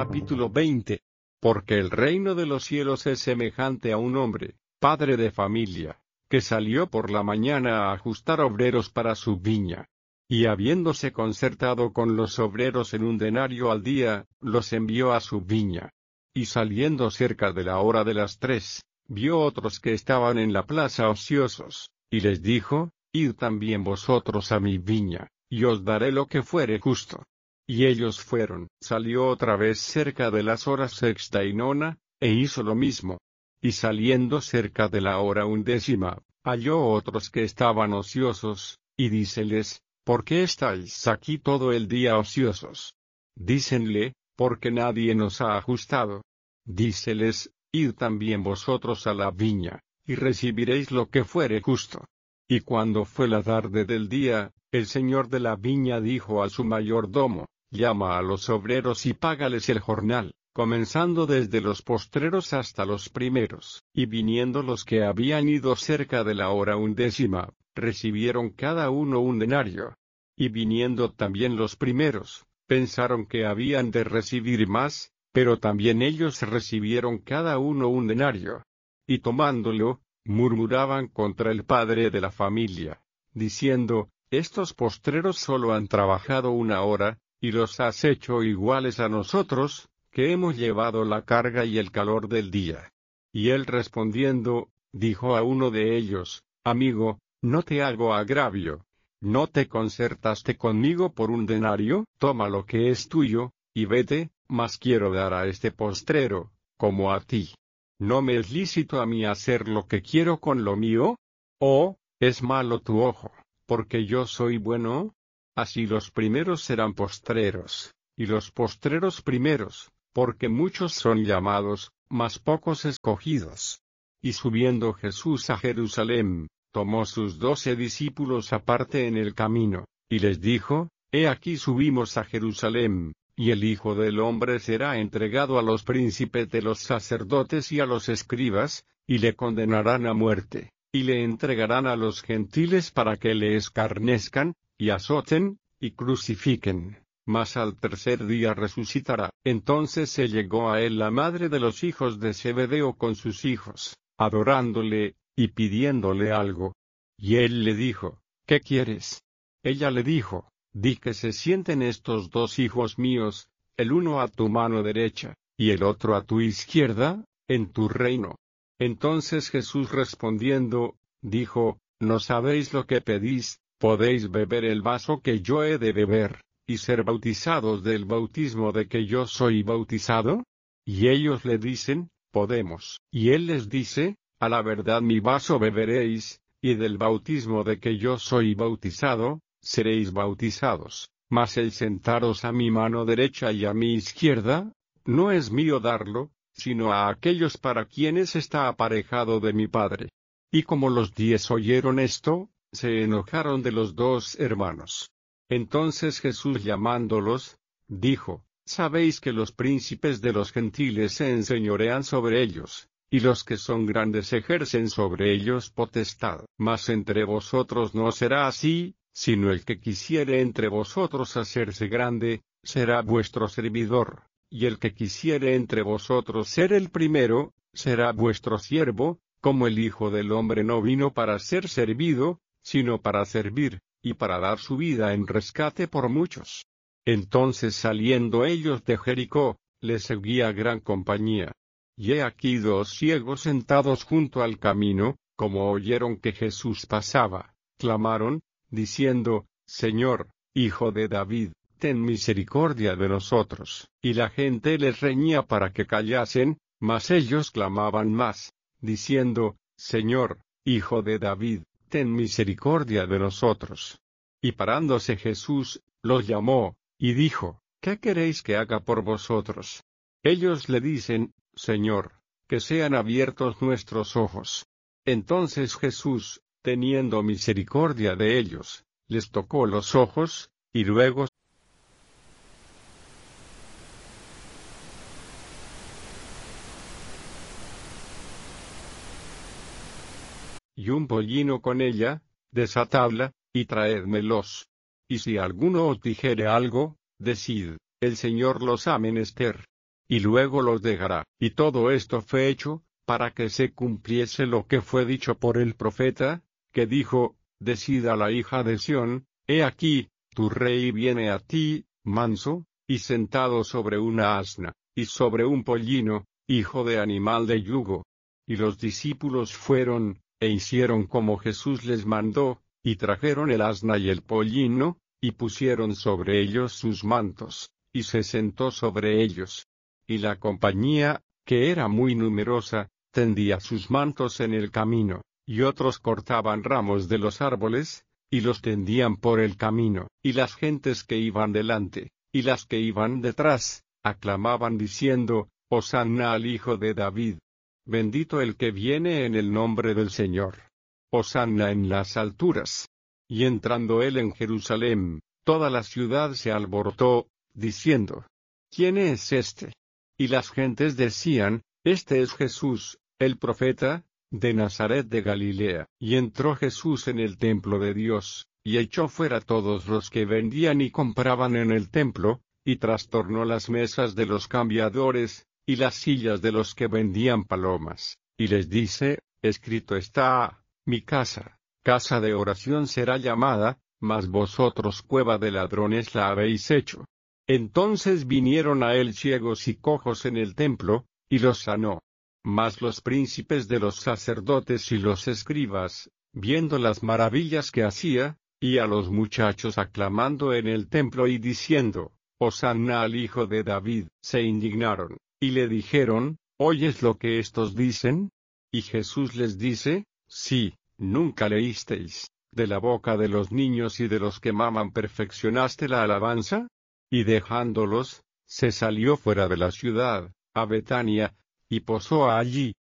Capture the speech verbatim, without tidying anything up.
Capítulo veinte. Porque el reino de los cielos es semejante a un hombre, padre de familia, que salió por la mañana a ajustar obreros para su viña. Y habiéndose concertado con los obreros en un denario al día, los envió a su viña. Y saliendo cerca de la hora de las tres, vio otros que estaban en la plaza ociosos, y les dijo: Id también vosotros a mi viña, y os daré lo que fuere justo. Y ellos fueron. Salió otra vez cerca de las horas sexta y nona, e hizo lo mismo. Y saliendo cerca de la hora undécima, halló otros que estaban ociosos, y díceles: ¿Por qué estáis aquí todo el día ociosos? Dícenle: porque nadie nos ha ajustado. Díceles: Id también vosotros a la viña, y recibiréis lo que fuere justo. Y cuando fue la tarde del día, el señor de la viña dijo a su mayordomo: Llama a los obreros y págales el jornal, comenzando desde los postreros hasta los primeros. Y viniendo los que habían ido cerca de la hora undécima, recibieron cada uno un denario. Y viniendo también los primeros, pensaron que habían de recibir más, pero también ellos recibieron cada uno un denario. Y tomándolo, murmuraban contra el padre de la familia, diciendo: Estos postreros solo han trabajado una hora, y los has hecho iguales a nosotros, que hemos llevado la carga y el calor del día. Y él respondiendo, dijo a uno de ellos: Amigo, no te hago agravio. ¿No te concertaste conmigo por un denario? Toma lo que es tuyo, y vete, mas quiero dar a este postrero, como a ti. ¿No me es lícito a mí hacer lo que quiero con lo mío? ¿O, es malo tu ojo, porque yo soy bueno? Así los primeros serán postreros, y los postreros primeros, porque muchos son llamados, mas pocos escogidos. Y subiendo Jesús a Jerusalén, tomó sus doce discípulos aparte en el camino, y les dijo: He aquí subimos a Jerusalén, y el Hijo del Hombre será entregado a los príncipes de los sacerdotes y a los escribas, y le condenarán a muerte, y le entregarán a los gentiles para que le escarnezcan, y azoten, y crucifiquen, mas al tercer día resucitará. Entonces se llegó a él la madre de los hijos de Zebedeo con sus hijos, adorándole, y pidiéndole algo. Y él le dijo: ¿Qué quieres? Ella le dijo: Di que se sienten estos dos hijos míos, el uno a tu mano derecha, y el otro a tu izquierda, en tu reino. Entonces Jesús respondiendo, dijo: ¿No sabéis lo que pedís? ¿Podéis beber el vaso que yo he de beber, y ser bautizados del bautismo de que yo soy bautizado? Y ellos le dicen: Podemos. Y él les dice: A la verdad mi vaso beberéis, y del bautismo de que yo soy bautizado, seréis bautizados. Mas el sentaros a mi mano derecha y a mi izquierda, no es mío darlo, sino a aquellos para quienes está aparejado de mi Padre. Y como los diez oyeron esto, se enojaron de los dos hermanos. Entonces Jesús llamándolos, dijo: Sabéis que los príncipes de los gentiles se enseñorean sobre ellos, y los que son grandes ejercen sobre ellos potestad. Mas entre vosotros no será así, sino el que quisiere entre vosotros hacerse grande, será vuestro servidor, y el que quisiere entre vosotros ser el primero, será vuestro siervo, como el Hijo del Hombre no vino para ser servido, sino para servir, y para dar su vida en rescate por muchos. Entonces saliendo ellos de Jericó, les seguía gran compañía. Y he aquí dos ciegos sentados junto al camino, como oyeron que Jesús pasaba, clamaron, diciendo: Señor, Hijo de David, ten misericordia de nosotros. Y la gente les reñía para que callasen, mas ellos clamaban más, diciendo: Señor, Hijo de David, ten misericordia de nosotros. Y parándose Jesús, los llamó, y dijo: ¿Qué queréis que haga por vosotros? Ellos le dicen: Señor, que sean abiertos nuestros ojos. Entonces Jesús, teniendo misericordia de ellos, les tocó los ojos, y luego y un pollino con ella, desatadla, y traédmelos. Y si alguno os dijere algo, decid: El Señor los ha menester. y luego los dejará. Y todo esto fue hecho, para que se cumpliese lo que fue dicho por el profeta, que dijo, decid a la hija de Sión, he aquí, tu rey viene a ti, manso, y sentado sobre una asna, y sobre un pollino, hijo de animal de yugo. Y los discípulos fueron, e hicieron como Jesús les mandó, y trajeron el asna y el pollino, y pusieron sobre ellos sus mantos, y se sentó sobre ellos. Y la compañía, que era muy numerosa, tendía sus mantos en el camino, y otros cortaban ramos de los árboles, y los tendían por el camino. Y las gentes que iban delante, y las que iban detrás, aclamaban diciendo, Hosanna al Hijo de David. Bendito el que viene en el nombre del Señor. Hosanna en las alturas. Y entrando él en Jerusalén, toda la ciudad se alborotó, diciendo, ¿quién es este? Y las gentes decían, este es Jesús, el profeta, de Nazaret de Galilea. Y entró Jesús en el templo de Dios, y echó fuera todos los que vendían y compraban en el templo, y trastornó las mesas de los cambiadores, y las sillas de los que vendían palomas, y les dice, escrito está, mi casa, casa de oración será llamada, mas vosotros cueva de ladrones la habéis hecho. Entonces vinieron a él ciegos y cojos en el templo, y los sanó. Mas los príncipes de los sacerdotes y los escribas, viendo las maravillas que hacía, y a los muchachos aclamando en el templo y diciendo, Hosanna al Hijo de David, se indignaron, y le dijeron, ¿oyes lo que estos dicen? Y Jesús les dice, sí, nunca leísteis, de la boca de los niños y de los que maman perfeccionaste la alabanza. Y dejándolos, se salió fuera de la ciudad, a Betania, y posó allí.